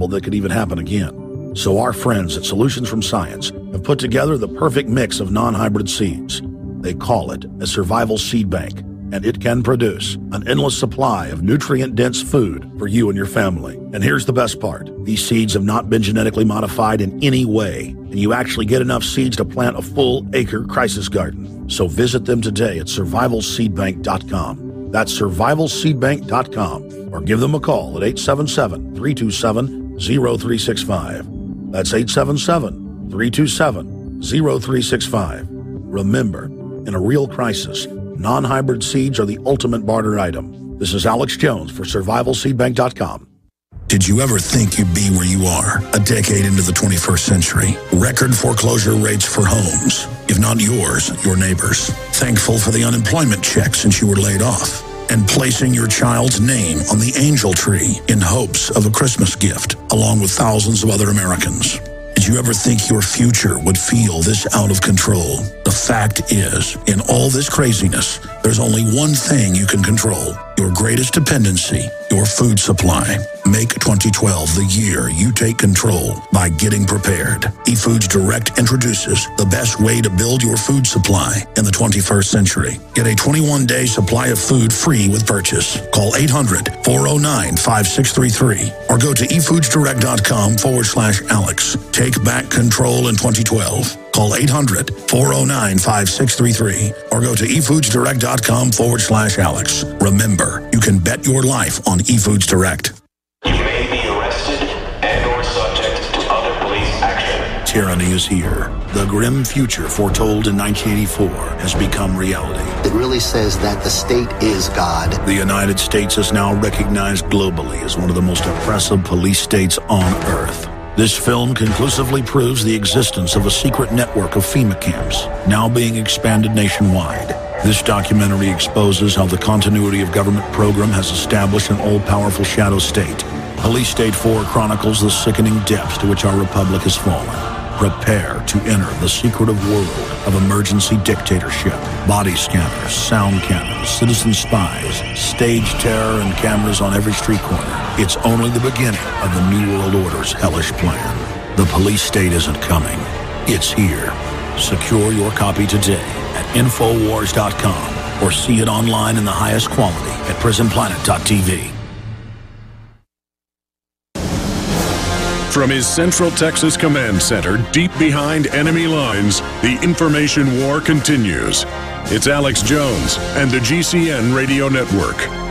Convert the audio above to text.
impossible that could even happen again. So our friends at Solutions from Science have put together the perfect mix of non-hybrid seeds. They call it a survival seed bank, and it can produce an endless supply of nutrient-dense food for you and your family. And here's the best part. These seeds have not been genetically modified in any way, and you actually get enough seeds to plant a full acre crisis garden. So visit them today at survivalseedbank.com. That's survivalseedbank.com, or give them a call at 877-327-0365. That's 877-327-0365. Remember, in a real crisis, non-hybrid seeds are the ultimate barter item. This is Alex Jones for survivalseedbank.com. Did you ever think you'd be where you are a decade into the 21st century? Record foreclosure rates for homes, if not yours, your neighbors. Thankful for the unemployment check since you were laid off. And placing your child's name on the angel tree in hopes of a Christmas gift, along with thousands of other Americans. Did you ever think your future would feel this out of control? The fact is, in all this craziness, there's only one thing you can control. Your greatest dependency, your food supply. Make 2012 the year you take control by getting prepared. eFoods Direct introduces the best way to build your food supply in the 21st century. Get a 21-day supply of food free with purchase. Call 800-409-5633 or go to efoodsdirect.com/Alex. Take back control in 2012. Call 800-409-5633 or go to efoodsdirect.com/Alex. Remember, you can bet your life on eFoods Direct. You may be arrested and/or subject to other police action. Tyranny is here. The grim future foretold in 1984 has become reality. It really says that the state is God. The United States is now recognized globally as one of the most oppressive police states on earth. This film conclusively proves the existence of a secret network of FEMA camps, now being expanded nationwide. This documentary exposes how the continuity of government program has established an all-powerful shadow state. Police State 4 chronicles the sickening depths to which our republic has fallen. Prepare to enter the secretive world of emergency dictatorship, body scanners, sound cannons, citizen spies, stage terror, and cameras on every street corner. It's only the beginning of the New World Order's hellish plan. The police state isn't coming. It's here. Secure your copy today at Infowars.com or see it online in the highest quality at PrisonPlanet.tv. From his Central Texas Command Center, deep behind enemy lines, the information war continues. It's Alex Jones and the GCN Radio Network.